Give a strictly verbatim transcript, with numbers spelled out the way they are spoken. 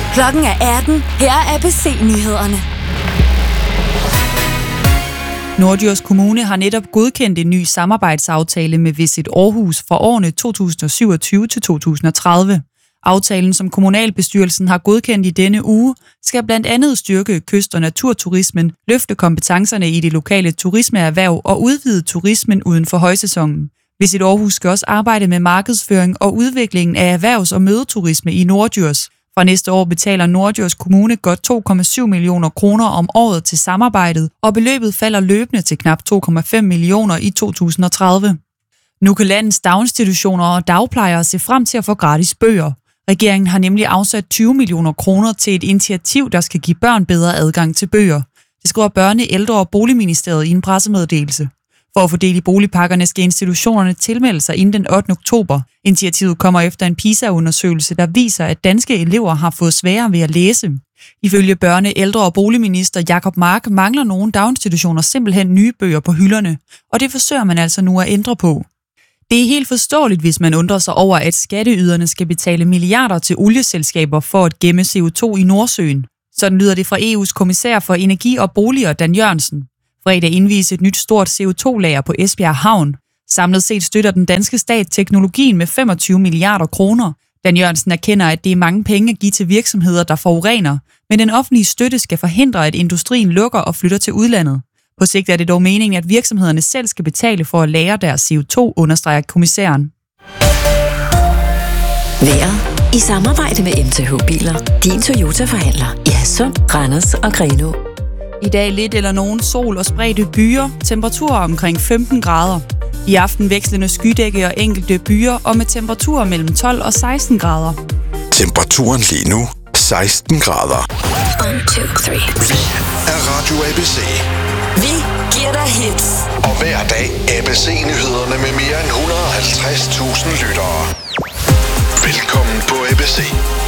Klokken er atten. Her er A B C-nyhederne. Norddjurs Kommune har netop godkendt en ny samarbejdsaftale med Visit Aarhus for årene to tusind og syvogtyve til to tusind og tredive. Aftalen, som kommunalbestyrelsen har godkendt i denne uge, skal blandt andet styrke kyst- og naturturismen, løfte kompetencerne i det lokale turismeerhverv og udvide turismen uden for højsæsonen. Visit Aarhus skal også arbejde med markedsføring og udviklingen af erhvervs- og mødeturisme i Norddjurs. Fra næste år betaler Norddjurs Kommune godt to komma syv millioner kroner om året til samarbejdet, og beløbet falder løbende til knap to komma fem millioner i to tusind og tredive. Nu kan landets daginstitutioner og dagplejere se frem til at få gratis bøger. Regeringen har nemlig afsat tyve millioner kroner til et initiativ, der skal give børn bedre adgang til bøger. Det skriver Børne-, Ældre- og Boligministeriet i en pressemeddelelse. For at få del i boligpakkerne skal institutionerne tilmelde sig inden den ottende oktober. Initiativet kommer efter en PISA-undersøgelse, der viser, at danske elever har fået sværere ved at læse. Ifølge børne-, ældre- og boligminister Jacob Mark mangler nogle daginstitutioner simpelthen nye bøger på hylderne, og det forsøger man altså nu at ændre på. Det er helt forståeligt, hvis man undrer sig over, at skatteyderne skal betale milliarder til olieselskaber for at gemme C O to i Nordsøen. Sådan lyder det fra E U's kommissær for energi og boliger, Dan Jørgensen. Fredag indvies et nyt stort C O to lager på Esbjerg Havn. Samlet set støtter den danske stat teknologien med femogtyve milliarder kroner. Dan Jørgensen erkender, at det er mange penge at give til virksomheder, der forurener, men den offentlige støtte skal forhindre, at industrien lukker og flytter til udlandet. På sigt er det dog meningen, at virksomhederne selv skal betale for at lagre deres C O to, understreger kommissæren. Vejret i samarbejde med M T H Biler. Din Toyota-forhandler i Hadsund, Randers og Grenaa. I dag lidt eller nogen sol og spredte byer, temperaturer omkring femten grader. I aften vekslende skydække og enkelte byer, og med temperaturer mellem tolv og seksten grader. Temperaturen lige nu seksten grader. one, two, three. Vi er Radio A B C. Vi giver dig hits. Og hver dag A B C-nyhederne med mere end et hundrede og halvtreds tusind lyttere. Velkommen på A B C.